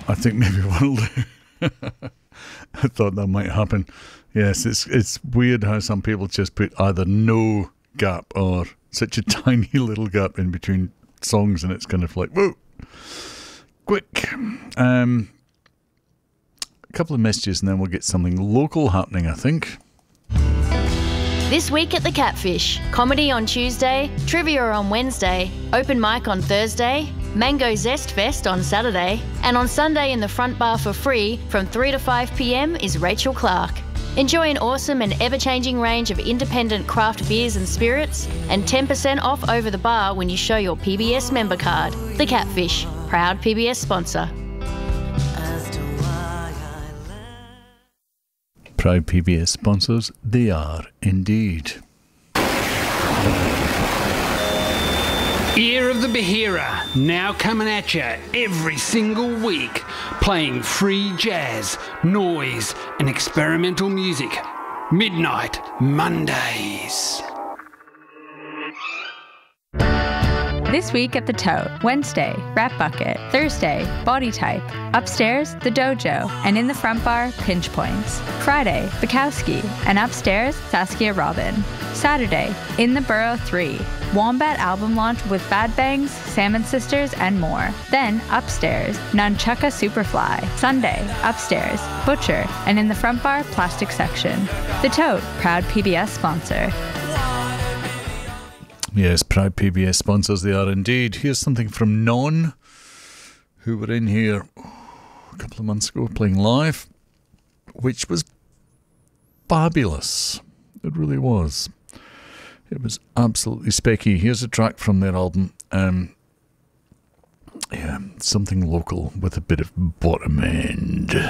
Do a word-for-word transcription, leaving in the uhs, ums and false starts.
I think maybe one will do. I thought that might happen. Yes, it's it's weird how some people just put either no gap or such a tiny little gap in between songs, and it's kind of like, whoa, quick. Um, a couple of messages and then we'll get something local happening, I think. This week at the Catfish, comedy on Tuesday, trivia on Wednesday, open mic on Thursday, Mango Zest Fest on Saturday, and on Sunday in the front bar for free from three to five p m is Rachel Clark. Enjoy an awesome and ever-changing range of independent craft beers and spirits, and ten percent off over the bar when you show your P B S member card. The Catfish, proud P B S sponsor. Proud P B S sponsors, they are indeed. Ear of the Bahira, now coming at you every single week, playing free jazz, noise and experimental music. Midnight Mondays. This week at the Tote, Wednesday, Rat Bucket, Thursday, Body Type, upstairs, The Dojo, and in the front bar, Pinch Points. Friday, Bukowski, and upstairs, Saskia Robin. Saturday, In the Burrow three, Wombat album launch with Bad Bangs, Salmon Sisters, and more. Then, upstairs, Nunchucka Superfly. Sunday, upstairs, Butcher, and in the front bar, Plastic Section. The Tote, proud P B S sponsor. Yes, proud P B S sponsors they are indeed. Here's something from Non, who were in here a couple of months ago playing live, which was fabulous. It really was. It was absolutely specky. Here's a track from their album. Um, yeah, something local with a bit of bottom end.